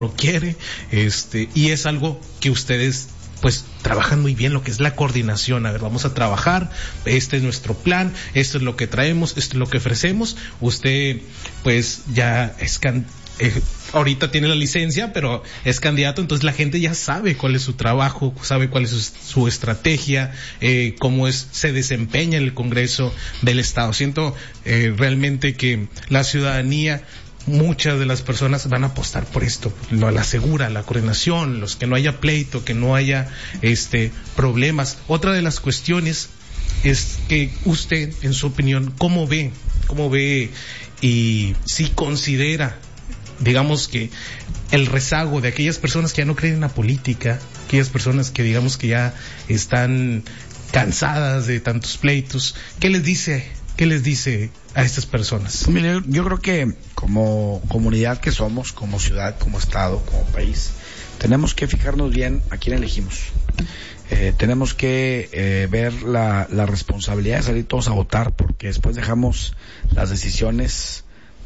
lo quiere, y es algo que ustedes pues trabajan muy bien, lo que es la coordinación. A ver, vamos a trabajar, este es nuestro plan, esto es lo que traemos, esto es lo que ofrecemos. Usted pues ya es ahorita tiene la licencia, pero es candidato, entonces la gente ya sabe cuál es su trabajo, sabe cuál es su estrategia, cómo se desempeña en el Congreso del Estado. Siento realmente que la ciudadanía, muchas de las personas van a apostar por esto, la segura, la coordinación, que no haya pleito, que no haya problemas. Otra de las cuestiones es que usted, en su opinión, ¿cómo ve y si considera, digamos, que el rezago de aquellas personas que ya no creen en la política, aquellas personas que digamos que ya están cansadas de tantos pleitos, ¿qué les dice a estas personas? Mire, yo creo que como comunidad que somos, como ciudad, como estado, como país, tenemos que fijarnos bien a quién elegimos. Tenemos que ver la responsabilidad de salir todos a votar, porque después dejamos las decisiones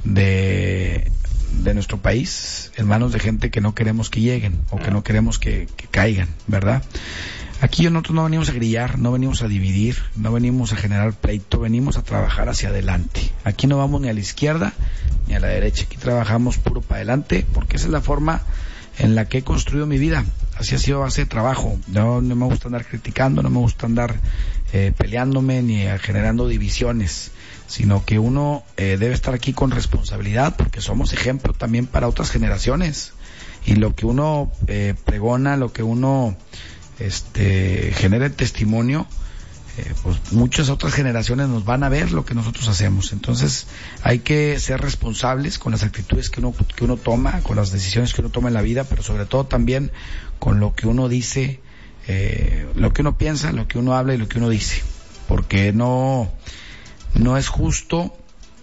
de nuestro país en manos de gente que no queremos que lleguen o que no queremos que caigan, ¿verdad? Aquí nosotros no venimos a grillar, no venimos a dividir, no venimos a generar pleito, venimos a trabajar hacia adelante. Aquí no vamos ni a la izquierda ni a la derecha, aquí trabajamos puro para adelante, porque esa es la forma en la que he construido mi vida. Así ha sido a base de trabajo. No me gusta andar criticando, no me gusta andar peleándome ni generando divisiones, sino que uno debe estar aquí con responsabilidad, porque somos ejemplo también para otras generaciones, y lo que uno pregona, lo que uno genera testimonio, pues muchas otras generaciones nos van a ver lo que nosotros hacemos. Entonces hay que ser responsables con las actitudes que uno toma, con las decisiones que uno toma en la vida, pero sobre todo también con lo que uno dice, lo que uno piensa, lo que uno habla y lo que uno dice, porque no es justo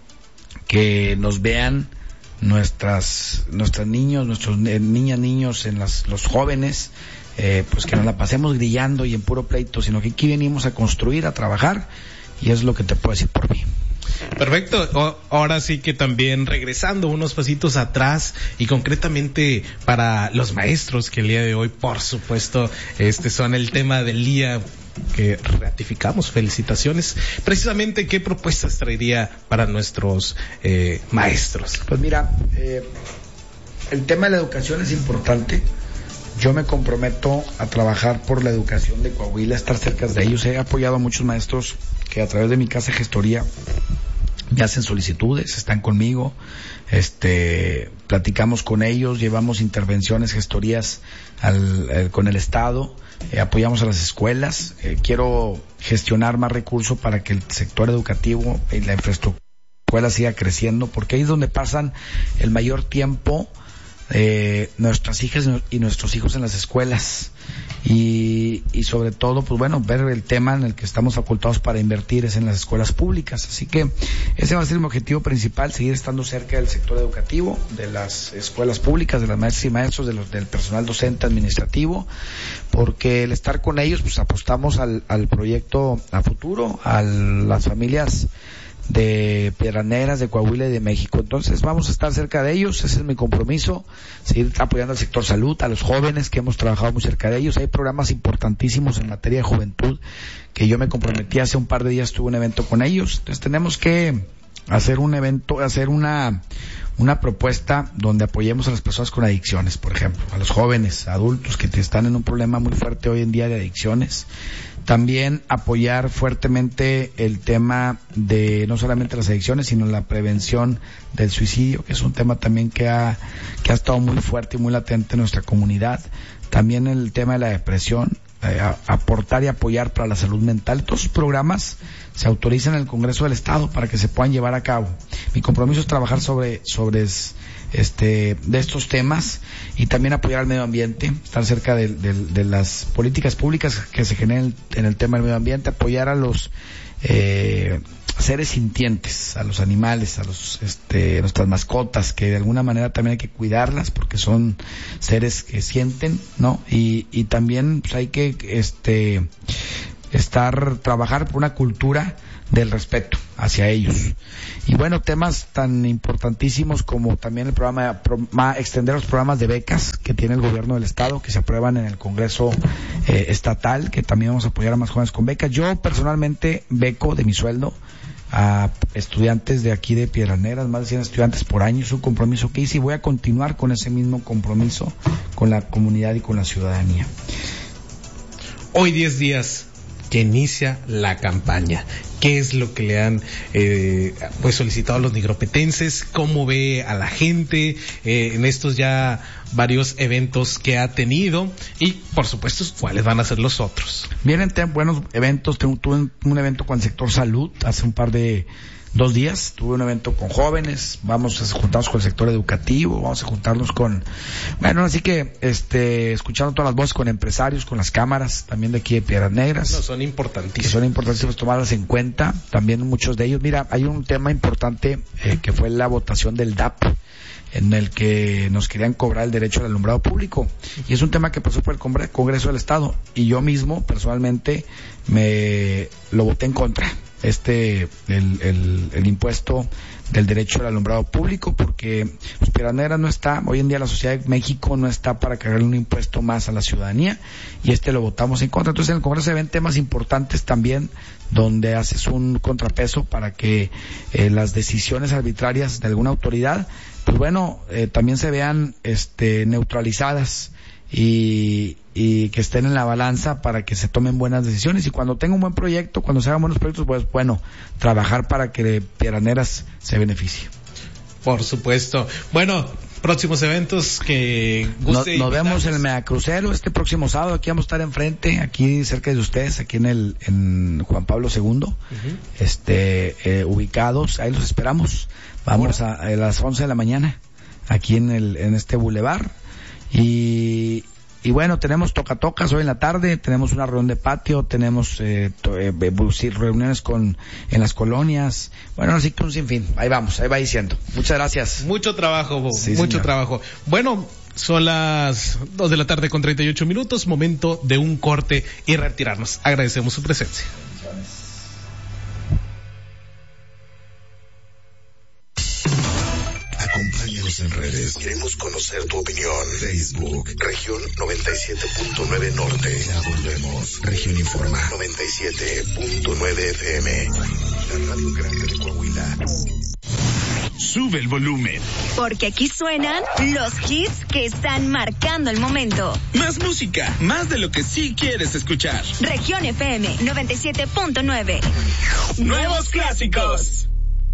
que nos vean nuestras niños, nuestros niños, los jóvenes, pues que nos la pasemos grillando y en puro pleito, sino que aquí venimos a construir, a trabajar, y es lo que te puedo decir por mí. Perfecto. Ahora sí que también regresando unos pasitos atrás, y concretamente para los maestros, que el día de hoy, por supuesto, son el tema del día que ratificamos. Felicitaciones. Precisamente, ¿qué propuestas traería para nuestros maestros? Pues mira, el tema de la educación es importante. Yo me comprometo a trabajar por la educación de Coahuila, estar cerca de ellos. He apoyado a muchos maestros que a través de mi casa de gestoría me hacen solicitudes, están conmigo, platicamos con ellos, llevamos intervenciones, gestorías con el Estado, apoyamos a las escuelas. Quiero gestionar más recursos para que el sector educativo y la infraestructura siga creciendo, porque ahí es donde pasan el mayor tiempo nuestras hijas y nuestros hijos en las escuelas, y sobre todo, pues bueno, ver el tema en el que estamos facultados para invertir es en las escuelas públicas. Así que ese va a ser mi objetivo principal, seguir estando cerca del sector educativo, de las escuelas públicas, de las maestras y maestros, del personal docente administrativo, porque el estar con ellos, pues apostamos al proyecto a futuro, a las familias de Piedraneras, de Coahuila y de México. Entonces vamos a estar cerca de ellos, ese es mi compromiso, seguir apoyando al sector salud, a los jóvenes, que hemos trabajado muy cerca de ellos. Hay programas importantísimos en materia de juventud que yo me comprometí hace un par de días, tuve un evento con ellos. Entonces tenemos que hacer un evento, hacer una propuesta donde apoyemos a las personas con adicciones, por ejemplo, a los jóvenes, adultos que están en un problema muy fuerte hoy en día de adicciones. También apoyar fuertemente el tema de no solamente las adicciones, sino la prevención del suicidio, que es un tema también que ha estado muy fuerte y muy latente en nuestra comunidad. También el tema de la depresión, aportar y apoyar para la salud mental. Todos esos programas se autorizan en el Congreso del Estado para que se puedan llevar a cabo. Mi compromiso es trabajar sobre de estos temas, y también apoyar al medio ambiente, estar cerca de las políticas públicas que se generen en el tema del medio ambiente, apoyar a los seres sintientes, a los animales, a nuestras mascotas, que de alguna manera también hay que cuidarlas porque son seres que sienten, ¿no? Y también pues hay que trabajar por una cultura del respeto. hacia ellos. Y bueno, temas tan importantísimos como también el programa, extender los programas de becas que tiene el gobierno del estado, que se aprueban en el Congreso estatal, que también vamos a apoyar a más jóvenes con becas. Yo personalmente beco de mi sueldo a estudiantes de aquí de Piedras Negras, más de 100 estudiantes por año. Es un compromiso que hice y voy a continuar con ese mismo compromiso con la comunidad y con la ciudadanía. Hoy 10 días que inicia la campaña. ¿Qué es lo que le han pues solicitado a los nigropetenses? ¿Cómo ve a la gente en estos ya varios eventos que ha tenido? Y por supuesto, ¿cuáles van a ser los otros? Vienen buenos eventos. Tuve un evento con el sector salud hace un par de 2 días. Tuve un evento con jóvenes. Vamos a juntarnos con el sector educativo. Vamos a juntarnos con, bueno, así que escuchando todas las voces, con empresarios, con las cámaras también de aquí de Piedras Negras. No, son importantísimos. Son importantísimos tomarlas en cuenta. También muchos de ellos. Mira, hay un tema importante que fue la votación del DAP, en el que nos querían cobrar el derecho al alumbrado público. Y es un tema que pasó por el Congreso del Estado. Y yo mismo, personalmente, lo voté en contra. El impuesto del derecho al alumbrado público, porque pues, Piedras Negras no está, hoy en día la sociedad de México no está para cargarle un impuesto más a la ciudadanía, y lo votamos en contra. Entonces en el Congreso se ven temas importantes también, donde haces un contrapeso para que las decisiones arbitrarias de alguna autoridad, pues bueno, también se vean neutralizadas y que estén en la balanza para que se tomen buenas decisiones. Y cuando tenga un buen proyecto, cuando se hagan buenos proyectos, pues bueno, trabajar para que Piedras Negras se beneficie. Por supuesto. Bueno, próximos eventos que guste. Nos vemos en el Megacrucero este próximo sábado. Aquí vamos a estar enfrente, aquí cerca de ustedes, aquí en Juan Pablo II, ubicados. Ahí los esperamos. Vamos a las 11 de la mañana, aquí en este bulevar. Y bueno, tenemos tocatocas hoy en la tarde, tenemos una reunión de patio, tenemos reuniones en las colonias. Bueno, así que un sinfín. Ahí vamos, ahí va diciendo. Muchas gracias. Mucho trabajo, Bob. Sí, mucho señor. Trabajo. Bueno, son las 2 de la tarde con 38 minutos, momento de un corte y retirarnos. Agradecemos su presencia. Acompáñanos en redes. Queremos conocer tu opinión. Facebook, región 97.9 Norte. Ya volvemos. Región Informa 97.9 FM. La radio grande de Coahuila. Sube el volumen. Porque aquí suenan los hits que están marcando el momento. Más música, más de lo que sí quieres escuchar. Región FM 97.9. Nuevos clásicos.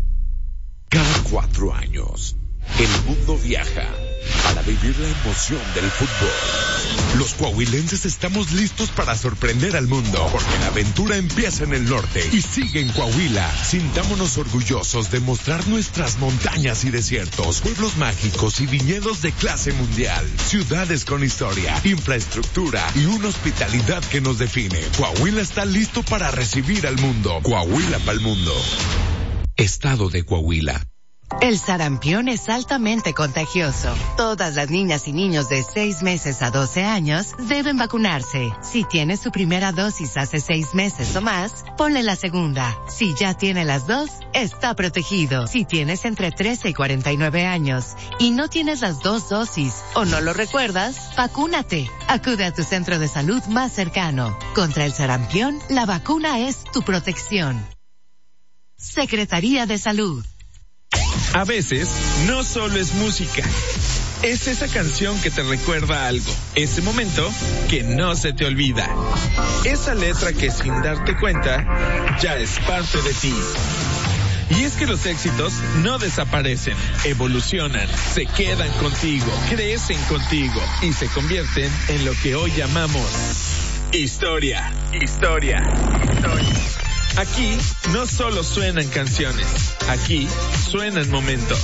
Cada 4 años, el mundo viaja para vivir la emoción del fútbol. Los coahuilenses estamos listos para sorprender al mundo, porque la aventura empieza en el norte y sigue en Coahuila. Sintámonos orgullosos de mostrar nuestras montañas y desiertos, pueblos mágicos y viñedos de clase mundial, ciudades con historia, infraestructura y una hospitalidad que nos define. Coahuila está listo para recibir al mundo. Coahuila pa'l mundo. Estado de Coahuila. El sarampión es altamente contagioso. Todas las niñas y niños de 6 meses a 12 años deben vacunarse. Si tiene su primera dosis hace 6 meses o más, ponle la segunda. Si ya tiene las 2, está protegido. Si tienes entre 13 y 49 años y no tienes las 2 dosis o no lo recuerdas, vacúnate. Acude a tu centro de salud más cercano. Contra el sarampión, la vacuna es tu protección. Secretaría de Salud. A veces, no solo es música. Es esa canción que te recuerda algo. Ese momento que no se te olvida. Esa letra que sin darte cuenta, ya es parte de ti. Y es que los éxitos no desaparecen, evolucionan, se quedan contigo, crecen contigo y se convierten en lo que hoy llamamos historia. Historia. Historia. Aquí no solo suenan canciones, aquí suenan momentos.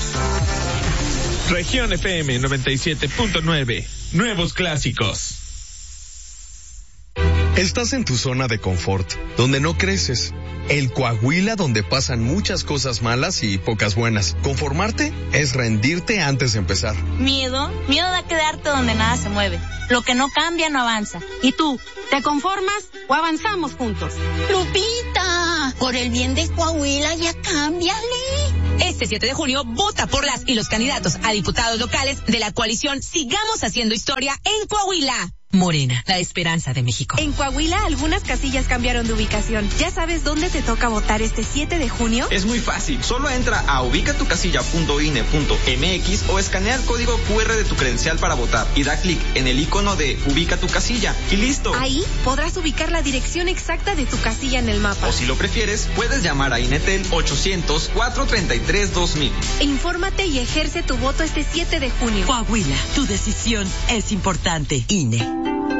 Región FM 97.9, nuevos clásicos. Estás en tu zona de confort, donde no creces, el Coahuila donde pasan muchas cosas malas y pocas buenas. Conformarte es rendirte antes de empezar. Miedo da quedarte donde nada se mueve. Lo que no cambia no avanza. ¿Y tú, te conformas o avanzamos juntos? Lupita, por el bien de Coahuila ya cámbiale. Este 7 de junio, vota por las y los candidatos a diputados locales de la coalición Sigamos Haciendo Historia en Coahuila. Morena, la esperanza de México. En Coahuila, algunas casillas cambiaron de ubicación. ¿Ya sabes dónde te toca votar este 7 de junio? Es muy fácil. Solo entra a ubicatucasilla.ine.mx o escanea el código QR de tu credencial para votar y da clic en el icono de Ubica tu casilla y listo. Ahí podrás ubicar la dirección exacta de tu casilla en el mapa. O si lo prefieres, puedes llamar a Inetel 800-433-2000. Infórmate y ejerce tu voto este 7 de junio. Coahuila, tu decisión es importante. INE.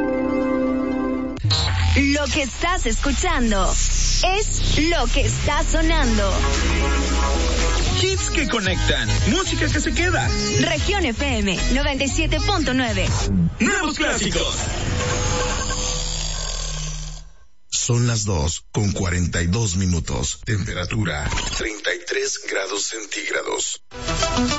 Lo que estás escuchando es lo que está sonando. Hits que conectan, música que se queda. Región FM 97.9. Nuevos clásicos. Son las 2:42. Temperatura 33 grados centígrados.